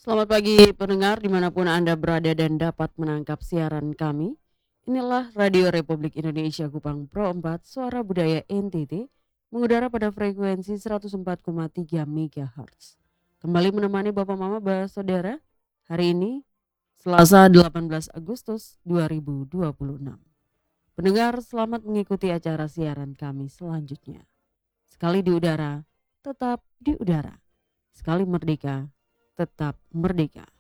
Selamat pagi pendengar dimanapun Anda berada dan dapat menangkap siaran kami. Inilah Radio Republik Indonesia Kupang Pro 4 Suara Budaya NTT mengudara pada frekuensi 104,3 MHz. Kembali menemani Bapak Mama Saudara hari ini Selasa 18 Agustus 2026. Pendengar selamat mengikuti acara siaran kami selanjutnya. Sekali di udara, tetap di udara. Sekali merdeka, tetap merdeka.